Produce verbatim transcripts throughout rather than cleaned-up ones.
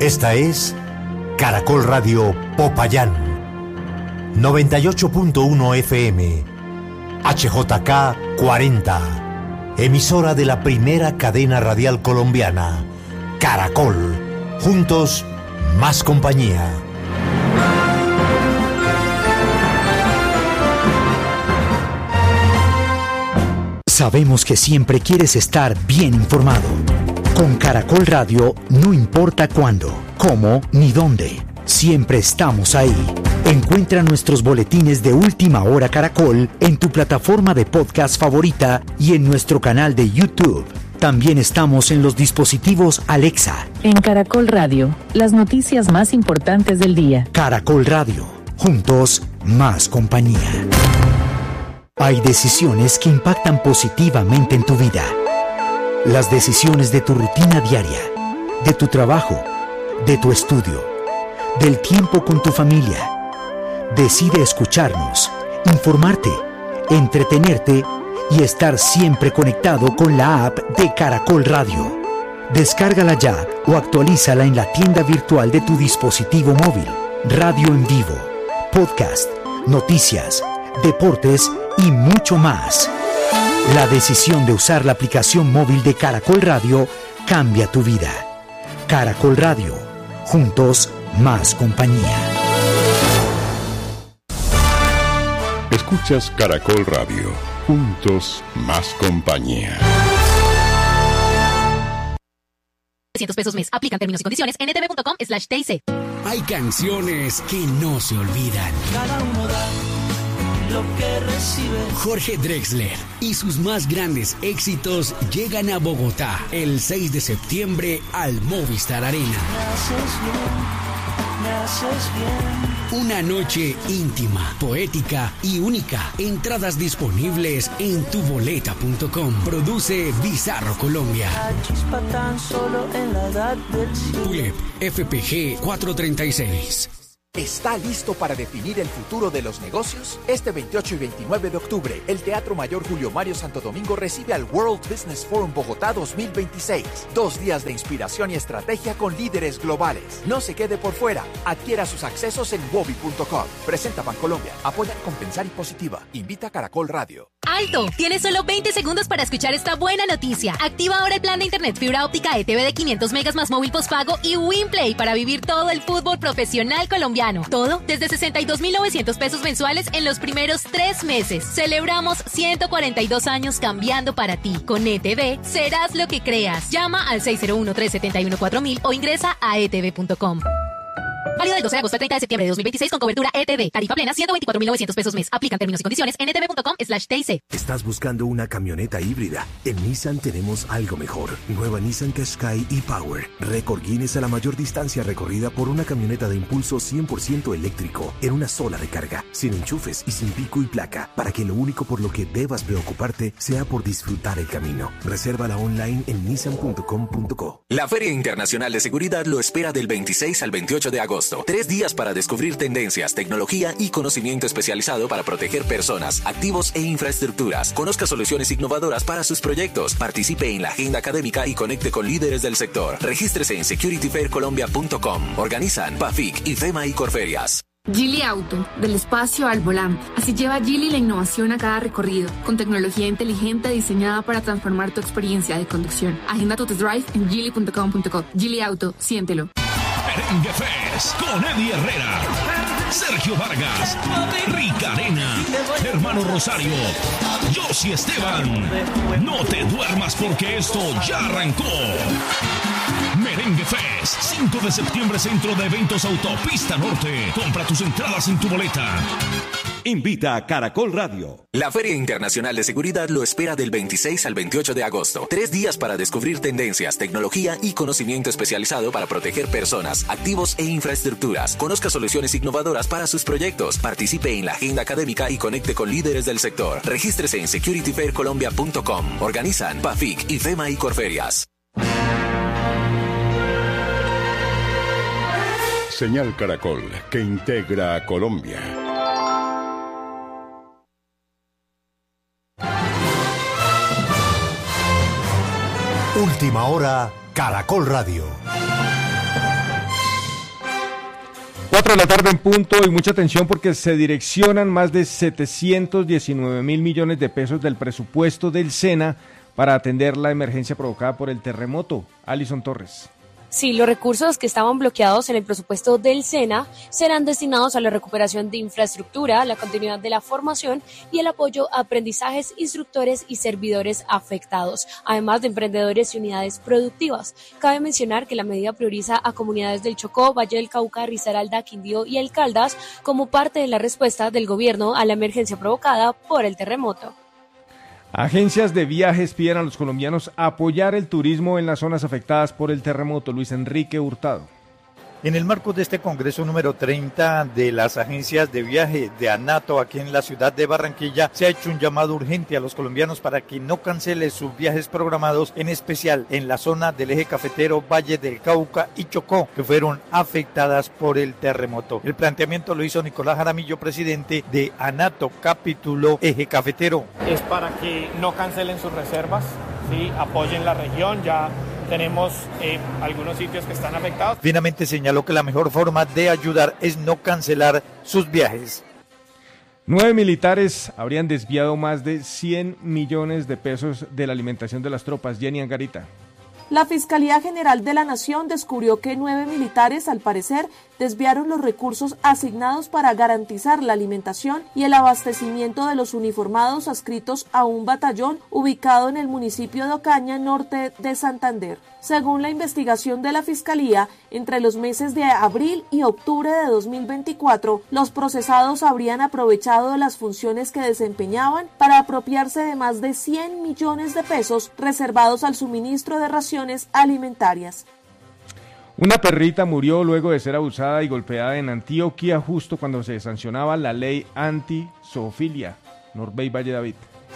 Esta es Caracol Radio Popayán, noventa y ocho punto uno F M, H J K cuarenta, emisora de la primera cadena radial colombiana, Caracol. Juntos, más compañía. Sabemos que siempre quieres estar bien informado. Con Caracol Radio, no importa cuándo, cómo ni dónde, siempre estamos ahí. Encuentra nuestros boletines de Última Hora Caracol en tu plataforma de podcast favorita y en nuestro canal de YouTube. También estamos en los dispositivos Alexa. En Caracol Radio, las noticias más importantes del día. Caracol Radio, juntos, más compañía. Hay decisiones que impactan positivamente en tu vida. Las decisiones de tu rutina diaria, de tu trabajo, de tu estudio, del tiempo con tu familia. Decide escucharnos, informarte, entretenerte y estar siempre conectado con la app de Caracol Radio. Descárgala ya o actualízala en la tienda virtual de tu dispositivo móvil. Radio en vivo, podcast, noticias, deportes y mucho más. La decisión de usar la aplicación móvil de Caracol Radio cambia tu vida. Caracol Radio, juntos, más compañía. Escuchas Caracol Radio, juntos, más compañía. trescientos pesos mes. Aplican términos y condiciones en etv punto com slash T I C. Hay canciones que no se olvidan. Cada uno da lo que recibe. Jorge Drexler y sus más grandes éxitos llegan a Bogotá el seis de septiembre al Movistar Arena. Me haces bien, me haces bien. Una noche íntima, poética y única. Entradas disponibles en tu boleta punto com. Produce Bizarro Colombia. La chispa tan solo en la edad del cielo. P U L E P F P G cuatrocientos treinta y seis. ¿Está listo para definir el futuro de los negocios? Este veintiocho y veintinueve de octubre, el Teatro Mayor Julio Mario Santo Domingo recibe al World Business Forum Bogotá dos mil veintiséis. Dos días de inspiración y estrategia con líderes globales. No se quede por fuera. Adquiera sus accesos en wobi punto com. Presenta Bancolombia. Apoya Compensar y Positiva. Invita a Caracol Radio. ¡Alto! Tienes solo veinte segundos para escuchar esta buena noticia. Activa ahora el plan de internet fibra óptica E T V de quinientos megas más móvil postpago y WinPlay para vivir todo el fútbol profesional colombiano. Todo desde sesenta y dos mil novecientos pesos mensuales en los primeros tres meses. Celebramos ciento cuarenta y dos años cambiando para ti. Con E T V serás lo que creas. Llama al seis cero uno, tres siete uno, cuatro mil o ingresa a e t v punto com. Válido del doce de agosto al treinta de septiembre de dos mil veintiséis con cobertura E T V. Tarifa plena ciento veinticuatro mil novecientos pesos mes. Aplican términos y condiciones en etv punto com slash T I C. ¿Estás buscando una camioneta híbrida? En Nissan tenemos algo mejor. Nueva Nissan Qashqai e-Power. Récord Guinness a la mayor distancia recorrida por una camioneta de impulso cien por ciento eléctrico en una sola recarga, sin enchufes y sin pico y placa, para que lo único por lo que debas preocuparte sea por disfrutar el camino. Resérvala online en nissan punto com punto co. La Feria Internacional de Seguridad lo espera del veintiséis al veintiocho de agosto. Tres días para descubrir tendencias, tecnología y conocimiento especializado para proteger personas, activos e infraestructuras. Conozca soluciones innovadoras para sus proyectos. Participe en la agenda académica y conecte con líderes del sector. Regístrese en security fair colombia punto com. Organizan Pafic, IFEMA y Corferias. Geely Auto, del espacio al volante. Así lleva Geely la innovación a cada recorrido, con tecnología inteligente diseñada para transformar tu experiencia de conducción. Agenda tu test drive en geely punto com punto co. Geely Auto, siéntelo. Merengue Fest con Eddie Herrera, Sergio Vargas, Rica Arena, Hermano Rosario, Josie Esteban. No te duermas porque esto ya arrancó. Merengue Fest, cinco de septiembre, Centro de Eventos Autopista Norte. Compra tus entradas en tu boleta. Invita a Caracol Radio. La Feria Internacional de Seguridad lo espera del veintiséis al veintiocho de agosto. Tres días para descubrir tendencias, tecnología y conocimiento especializado para proteger personas, activos e infraestructuras. Conozca soluciones innovadoras para sus proyectos. Participe en la agenda académica y conecte con líderes del sector. Regístrese en security fair colombia punto com. Organizan Pafic, IFEMA y Corferias. Señal Caracol, que integra a Colombia. Última hora, Caracol Radio. cuatro de la tarde en punto y mucha atención porque se direccionan más de setecientos diecinueve mil millones de pesos del presupuesto del SENA para atender la emergencia provocada por el terremoto. Alison Torres. Sí, los recursos que estaban bloqueados en el presupuesto del SENA serán destinados a la recuperación de infraestructura, la continuidad de la formación y el apoyo a aprendizajes, instructores y servidores afectados, además de emprendedores y unidades productivas. Cabe mencionar que la medida prioriza a comunidades del Chocó, Valle del Cauca, Risaralda, Quindío y El Caldas como parte de la respuesta del gobierno a la emergencia provocada por el terremoto. Agencias de viajes piden a los colombianos apoyar el turismo en las zonas afectadas por el terremoto. Luis Enrique Hurtado. En el marco de este congreso número treinta de las agencias de viaje de ANATO aquí en la ciudad de Barranquilla, se ha hecho un llamado urgente a los colombianos para que no cancelen sus viajes programados, en especial en la zona del eje cafetero, Valle del Cauca y Chocó, que fueron afectadas por el terremoto. El planteamiento lo hizo Nicolás Jaramillo, presidente de ANATO, capítulo eje cafetero. Es para que no cancelen sus reservas, ¿sí? Apoyen la región, ya tenemos eh, algunos sitios que están afectados. Finalmente señaló que la mejor forma de ayudar es no cancelar sus viajes. Nueve militares habrían desviado más de cien millones de pesos de la alimentación de las tropas. Jenny Angarita. La Fiscalía General de la Nación descubrió que nueve militares, al parecer, desviaron los recursos asignados para garantizar la alimentación y el abastecimiento de los uniformados adscritos a un batallón ubicado en el municipio de Ocaña, norte de Santander. Según la investigación de la Fiscalía, entre los meses de abril y octubre de dos mil veinticuatro, los procesados habrían aprovechado las funciones que desempeñaban para apropiarse de más de cien millones de pesos reservados al suministro de raciones alimentarias. Una perrita murió luego de ser abusada y golpeada en Antioquia justo cuando se sancionaba la ley anti-zoofilia. Norbey Valle David.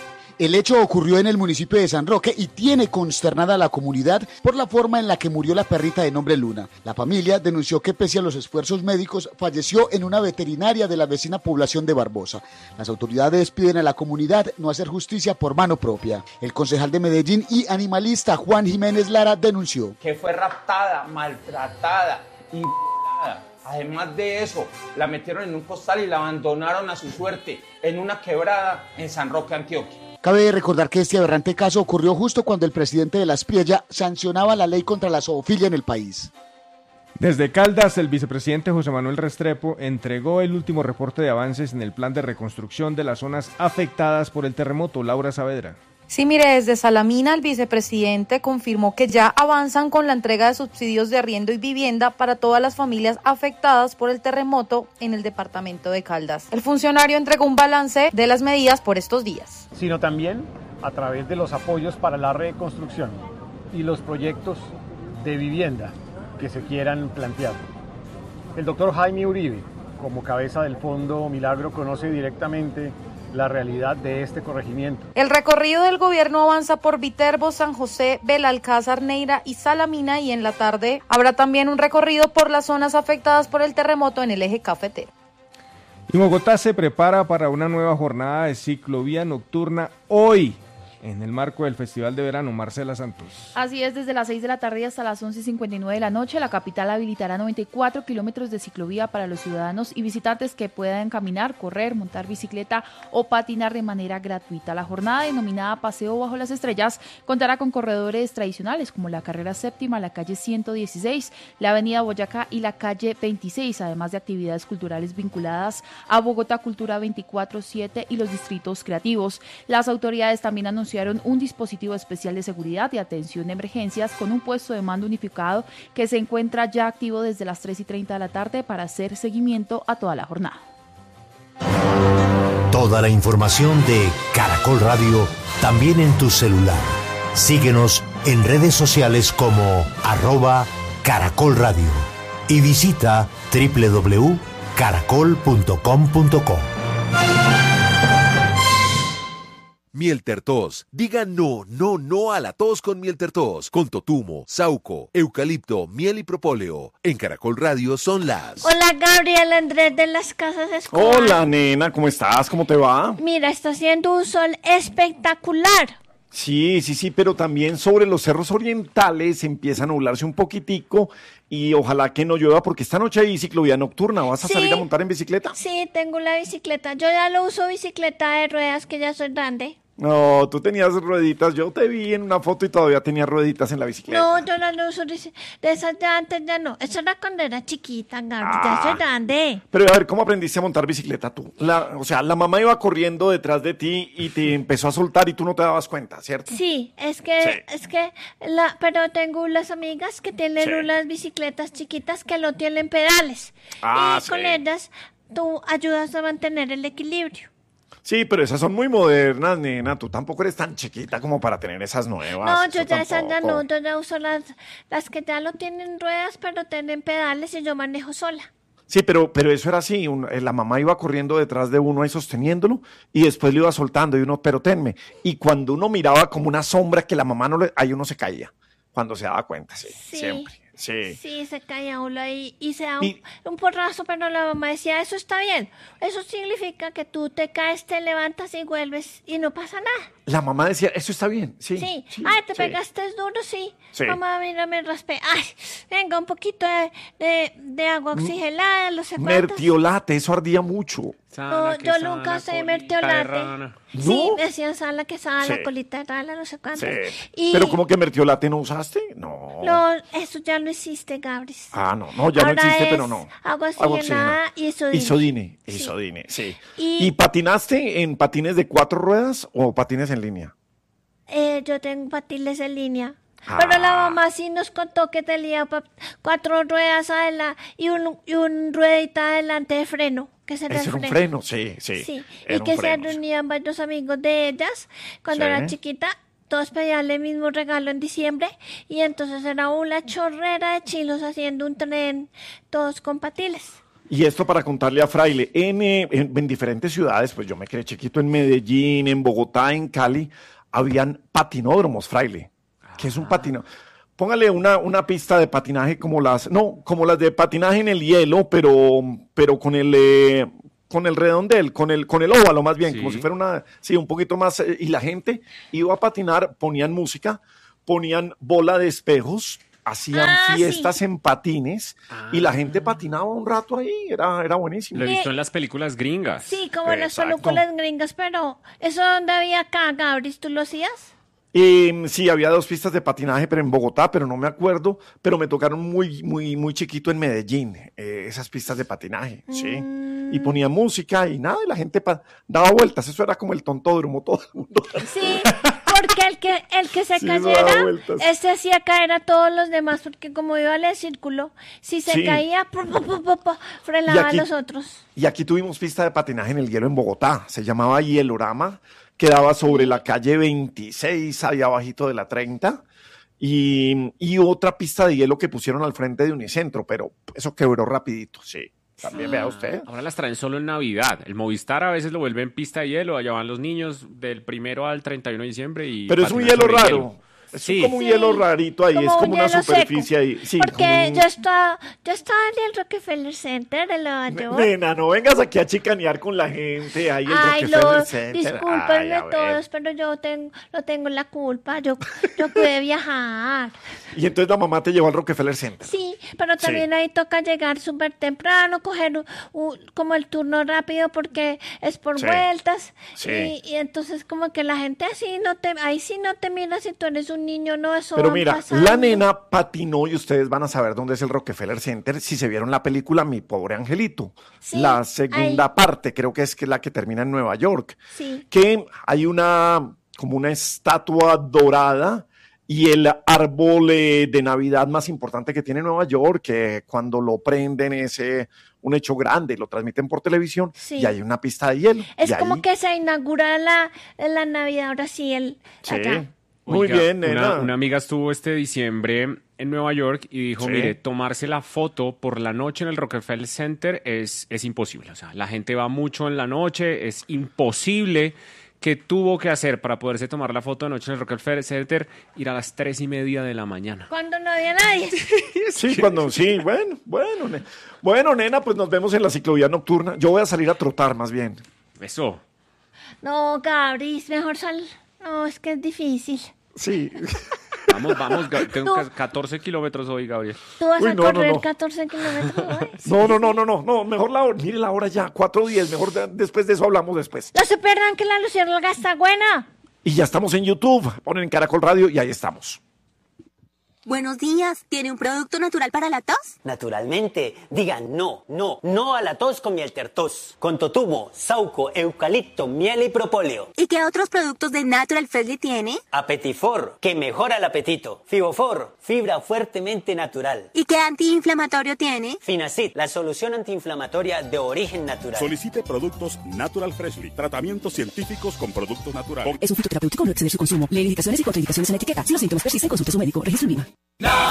El hecho ocurrió en el municipio de San Roque y tiene consternada a la comunidad por la forma en la que murió la perrita de nombre Luna. La familia denunció que pese a los esfuerzos médicos falleció en una veterinaria de la vecina población de Barbosa. Las autoridades piden a la comunidad no hacer justicia por mano propia. El concejal de Medellín y animalista Juan Jiménez Lara denunció que fue raptada, maltratada y violada. Además de eso, la metieron en un costal y la abandonaron a su suerte en una quebrada en San Roque, Antioquia. Cabe recordar que este aberrante caso ocurrió justo cuando el presidente de la Espriella sancionaba la ley contra la zoofilia en el país. Desde Caldas, el vicepresidente José Manuel Restrepo entregó el último reporte de avances en el plan de reconstrucción de las zonas afectadas por el terremoto. Laura Saavedra. Sí, mire, desde Salamina el vicepresidente confirmó que ya avanzan con la entrega de subsidios de arriendo y vivienda para todas las familias afectadas por el terremoto en el departamento de Caldas. El funcionario entregó un balance de las medidas por estos días. Sino también a través de los apoyos para la reconstrucción y los proyectos de vivienda que se quieran plantear. El doctor Jaime Uribe, como cabeza del Fondo Milagro, conoce directamente la realidad de este corregimiento. El recorrido del gobierno avanza por Viterbo, San José, Belalcázar, Neira y Salamina, y en la tarde habrá también un recorrido por las zonas afectadas por el terremoto en el eje cafetero. Y Bogotá se prepara para una nueva jornada de ciclovía nocturna hoy, en el marco del Festival de Verano. Marcela Santos. Así es, desde las seis de la tarde hasta las once y cincuenta y nueve de la noche, la capital habilitará noventa y cuatro kilómetros de ciclovía para los ciudadanos y visitantes que puedan caminar, correr, montar bicicleta o patinar de manera gratuita. La jornada, denominada Paseo Bajo las Estrellas, contará con corredores tradicionales como la carrera séptima, la calle ciento dieciséis, la avenida Boyacá y la calle veintiséis, además de actividades culturales vinculadas a Bogotá Cultura veinticuatro siete y los distritos creativos. Las autoridades también anunciaron un dispositivo especial de seguridad y atención de emergencias con un puesto de mando unificado que se encuentra ya activo desde las tres y treinta de la tarde para hacer seguimiento a toda la jornada. Toda la información de Caracol Radio también en tu celular. Síguenos en redes sociales como arroba Caracol Radio y visita doble u doble u doble u punto caracol punto com punto co. Mieltertos. Diga no, no, no a la tos con Mieltertos. Con totumo, sauco, eucalipto, miel y propóleo. En Caracol Radio son las... Hola, Gabriel Andrés de las Casas Escolar. Hola, nena, ¿cómo estás? ¿Cómo te va? Mira, está haciendo un sol espectacular. Sí, sí, sí, pero también sobre los cerros orientales empieza a nublarse un poquitico y ojalá que no llueva porque esta noche hay ciclovía nocturna. ¿Vas a Sí. salir a montar en bicicleta? Sí, tengo la bicicleta. Yo ya lo uso bicicleta de ruedas, que ya soy grande. No, tú tenías rueditas. Yo te vi en una foto y todavía tenías rueditas en la bicicleta. No, yo no lo uso de, de esas de antes, ya no. Eso era cuando era chiquita, Gabriel. Ya Ah. soy grande. Pero a ver, ¿cómo aprendiste a montar bicicleta tú? La, o sea, la mamá iba corriendo detrás de ti y te empezó a soltar y tú no te dabas cuenta, ¿cierto? Sí, es que, Sí. es que, la, pero tengo unas amigas que tienen Sí. unas bicicletas chiquitas que no tienen pedales. Ah, y con sí. ellas tú ayudas a mantener el equilibrio. Sí, pero esas son muy modernas, nena. Tú tampoco eres tan chiquita como para tener esas nuevas. No, Eso yo ya esas ya tampoco. no, yo ya uso las, las que ya no tienen ruedas, pero tienen pedales y yo manejo sola. Sí, pero, pero eso era así. un- eh, la mamá iba corriendo detrás de uno ahí sosteniéndolo y después lo iba soltando y uno, pero tenme. Y cuando uno miraba como una sombra que la mamá no le... Ahí uno se caía. Cuando se daba cuenta, sí. Sí. Siempre. Sí. Sí, se caía uno ahí y se da un, Y- un porrazo, pero la mamá decía, eso está bien. Eso significa que tú te caes, te levantas y vuelves y no pasa nada. La mamá decía, eso está bien. Sí. Sí. sí, Ay, te sí. pegaste duro, sí. Sí. Mamá, mira, me raspé. Ay, venga, un poquito de, de, de agua oxigenada, no sé cuántos. Mertiolate, eso ardía mucho. No, yo nunca usé mertiolate. Sí, me decían sala que sala, Sí. colita de rana, no sé cuántos. Sí. Y Pero como que mertiolate no usaste? No. no, eso ya no existe, Gabris. Ah, no, no, ya Ahora no existe, es pero no. agua Agua oxigenada y isodine. Isodine, isodine, sí. Y- ¿Y patinaste en patines de cuatro ruedas o patines en línea? Eh, yo tengo patines en línea. Ah. Pero la mamá sí nos contó que tenía pa- cuatro ruedas adelante y un, y un ruedita adelante de freno. Que se Ese era un freno, sí, sí. Sí, era y un que se freno, sí. reunían varios amigos de ellas cuando Sí. era chiquita. Todos pedían el mismo regalo en diciembre y entonces era una chorrera de chilos haciendo un tren, todos con patines. Y esto para contarle a Fraile, en, eh, en, en diferentes ciudades, pues yo me quedé chiquito en Medellín, en Bogotá, en Cali, habían patinódromos, Fraile. ¿Qué es un patino? Póngale una, una pista de patinaje como las, no, como las de patinaje en el hielo, pero, pero con el, eh, con el redondel, con el, con el óvalo más bien, Sí. como si fuera una, sí, un poquito más, eh, y la gente iba a patinar, ponían música, ponían bola de espejos, hacían Ah, fiestas sí. en patines, y la gente patinaba un rato ahí, era, era buenísimo. Lo he visto en las películas gringas. Sí, como las Exacto. películas gringas, pero ¿eso dónde había acá, Gabris? ¿Tú lo hacías? Eh, sí, había dos pistas de patinaje, pero en Bogotá, pero no me acuerdo, pero me tocaron muy, muy, muy chiquito en Medellín, eh, esas pistas de patinaje, sí. Y ponía música y nada, y la gente pa- daba vueltas, eso era como el tontódromo, todo el mundo. Sí, porque el que, el que se Sí, eso cayera, daba vueltas. este hacía caer a todos los demás, porque como iba en el círculo, si se Sí. caía, pu, pu, pu, pu, pu, frenaba Y aquí- a los otros. Y aquí tuvimos pista de patinaje en el hielo en Bogotá, se llamaba Hielorama, quedaba sobre la calle veintiséis, allá abajito de la treinta, y, y otra pista de hielo que pusieron al frente de Unicentro, pero eso quebró rapidito, sí. También vea usted. Ahora las traen solo en Navidad. El Movistar a veces lo vuelve en pista de hielo. Allá van los niños del primero al treinta y uno de diciembre. Y Pero es un patinan hielo sobre raro. hielo. Es Sí. como un Sí, hielo rarito ahí, como es como un una hielo superficie seco. ahí. Sí, Porque como un- yo estaba, yo estaba en el Rockefeller Center de Nueva York. Nena, no vengas aquí a chicanear con la gente. Ahí el Ay, Rockefeller lo, Center. discúlpenme Ay, a ver. todos, pero yo tengo, no tengo la culpa. Yo, yo pude viajar. Y entonces la mamá te llevó al Rockefeller Center. Sí, pero Sí. también ahí toca llegar súper temprano, coger un- un- como el turno rápido porque es por Sí. vueltas. Sí. Y, y entonces como que la gente así no te, ahí sí no te mira si tú eres un niño, no, eso Pero va mira, pasando. la nena patinó y ustedes van a saber dónde es el Rockefeller Center si se vieron la película Mi Pobre Angelito. Sí, la segunda ahí. parte, creo que es que la que termina en Nueva York. Sí. Que hay una, como una estatua dorada y el árbol eh, de Navidad más importante que tiene Nueva York, que cuando lo prenden es eh, un hecho grande, lo transmiten por televisión Sí. y hay una pista de hielo. Es y como ahí- que se inaugura la, la Navidad ahora sí, el, Sí. allá. Muy Oiga, bien, una, nena. una amiga estuvo este diciembre en Nueva York y dijo, Sí. mire, tomarse la foto por la noche en el Rockefeller Center es, es imposible. O sea, la gente va mucho en la noche, es imposible. ¿Qué tuvo que hacer para poderse tomar la foto de noche en el Rockefeller Center? Ir a las tres y media de la mañana. Cuando no había nadie. Sí, cuando sí, bueno, bueno, ne- bueno, nena, pues nos vemos en la ciclovía nocturna. Yo voy a salir a trotar más bien. Eso. No, Gabris, mejor sal No, es que es difícil. Sí. Vamos, vamos, tengo No. catorce kilómetros hoy, Gabriel. ¿Tú vas Uy, a no, no, correr no. catorce kilómetros hoy? No, no, no, no, no, no, mejor la hora, mire la hora ya, cuatro diez, mejor de- después de eso hablamos después. No se pierdan que la luciérnaga está buena. Y ya estamos en YouTube, ponen en Caracol Radio y ahí estamos. Buenos días, ¿tiene un producto natural para la tos? Naturalmente, digan no, no, no a la tos con miel tertos, con totumo, sauco, eucalipto, miel y propóleo. ¿Y qué otros productos de Natural Freshly tiene? Apetifor, que mejora el apetito. Fibofor, fibra fuertemente natural. ¿Y qué antiinflamatorio tiene? Finacid, la solución antiinflamatoria de origen natural. Solicite productos Natural Freshly. Tratamientos científicos con productos naturales. Es un fitoterapéutico, no exceder su consumo. Lee indicaciones y contraindicaciones en la etiqueta. Si los síntomas persisten, consulte a su médico. Registro INVIMA.